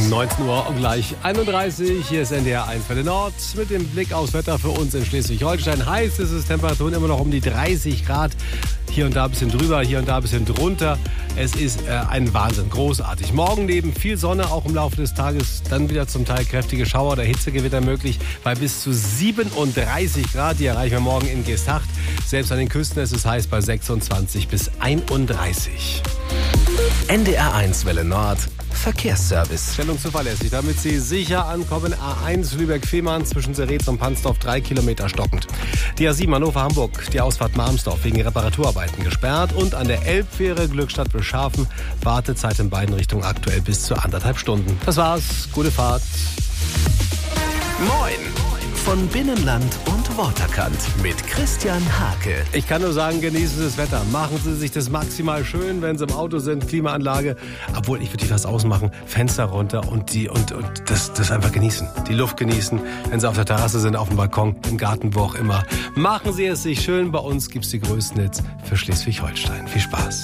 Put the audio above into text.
19 Uhr und gleich 31. Hier ist NDR 1 Welle Nord mit dem Blick aufs Wetter für uns in Schleswig-Holstein. Heiß ist es, Temperaturen immer noch um die 30 Grad. Hier und da ein bisschen drüber, hier und da ein bisschen drunter. Es ist ein Wahnsinn, großartig. Morgen neben viel Sonne, auch im Laufe des Tages dann wieder zum Teil kräftige Schauer oder Hitzegewitter möglich. Bei bis zu 37 Grad, die erreichen wir morgen in Geesthacht. Selbst an den Küsten ist es heiß bei 26 bis 31. NDR 1 Welle Nord Verkehrsservice. Stellung zuverlässig, damit Sie sicher ankommen. A1 Lübeck-Fehmarn zwischen Seretz und Pansdorf 3 Kilometer stockend. Die A7 Hannover-Hamburg, die Ausfahrt Marmsdorf wegen Reparaturarbeiten gesperrt. Und an der Elbfähre Glückstadt-Wilschafen Wartezeit in beiden Richtungen aktuell bis zu 1,5 Stunden. Das war's, gute Fahrt. Moin von Binnenland und Waterkant mit Christian Hake. Ich kann nur sagen, genießen Sie das Wetter. Machen Sie sich das maximal schön, wenn Sie im Auto sind, Klimaanlage. Obwohl, ich würde die was ausmachen, Fenster runter und das einfach genießen. Die Luft genießen, wenn Sie auf der Terrasse sind, auf dem Balkon, im Garten, wo auch immer. Machen Sie es sich schön. Bei uns gibt's die größten Hits für Schleswig-Holstein. Viel Spaß.